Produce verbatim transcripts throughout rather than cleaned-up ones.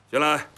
进来。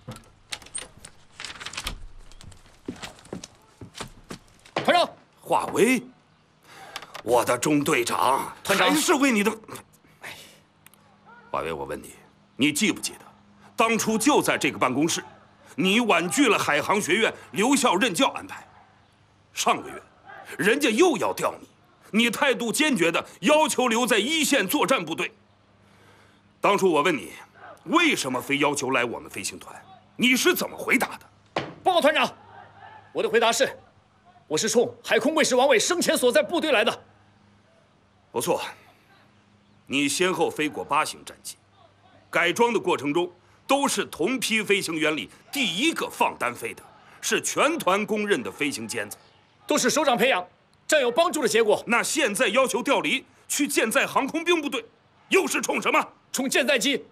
团长， 华为，我的中队长， 团长还是为你的。华为，我问你，你记不记得，当初就在这个办公室，你婉拒了海航学院留校任教安排。上个月，人家又要调你，你态度坚决的要求留在一线作战部队。当初我问你，为什么非要求来我们飞行团？你是怎么回答的？ 报告团长，我的回答是，我是冲海空卫士王伟生前所在部队来的。 不错，你先后飞过八型战机，改装的过程中都是同批飞行员里第一个放单飞的，是全团公认的飞行尖子， 都是首长培养、战友帮助的结果。 那现在要求调离去舰载航空兵部队，又是冲什么？ 冲舰载机。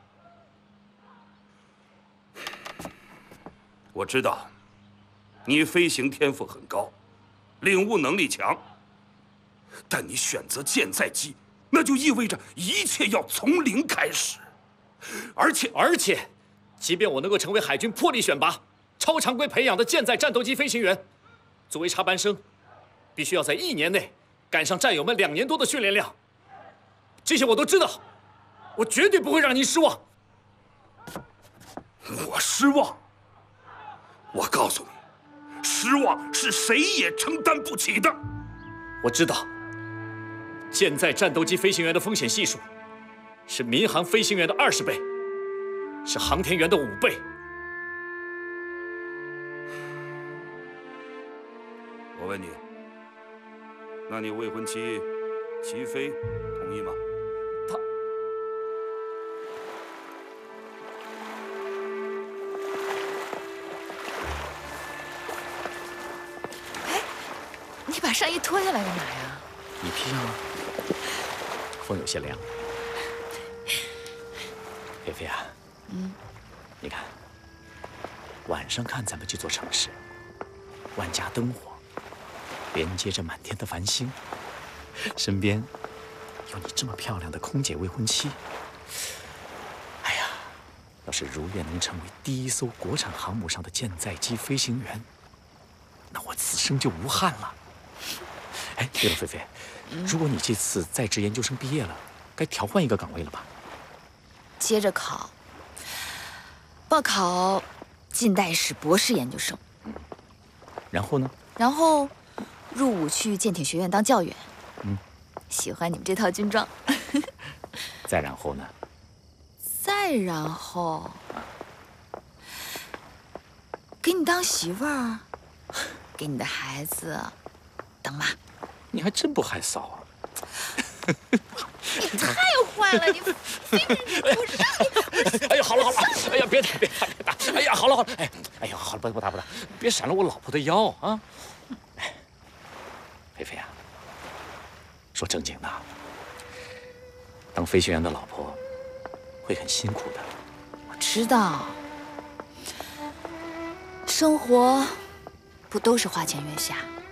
我知道，你飞行天赋很高，领悟能力强，但你选择舰载机，那就意味着一切要从零开始，而且而且，即便我能够成为海军破例选拔、超常规培养的舰载战斗机飞行员，作为插班生，必须要在一年内赶上战友们两年多的训练量。这些我都知道，我绝对不会让您失望。 我失望？我告诉你，失望是谁也承担不起的。 我知道，舰载战斗机飞行员的风险系数是民航飞行员的二十倍，是航天员的五倍。 我问你，那你未婚妻齐飞同意吗？ 她。 你把上衣脱下来干嘛呀？ 你披上了，风有些凉。菲菲啊，嗯，你看，晚上看咱们这座城市，万家灯火，连接着满天的繁星，身边有你这么漂亮的空姐未婚妻。哎呀，要是如愿能成为第一艘国产航母上的舰载机飞行员，那我此生就无憾了。哎，对了，菲菲，如果你这次在职研究生毕业了，该调换一个岗位了吧？ 接着考，报考近代史博士研究生。 然后呢？ 然后入伍去舰艇学院当教员。 嗯， 喜欢你们这套军装。 再然后呢？ 再然后，给你当媳妇儿，给你的孩子当妈。 你还真不害臊啊！ 你太坏了，你非得我让你！ 哎呀，好了好了，哎呀，别打别打别打！哎呀，好了好了，哎哎呀，好了，不不打不打，别闪了我老婆的腰啊！哎，菲菲啊，说正经的，当飞行员的老婆会很辛苦的。 我知道，生活不都是花前月下。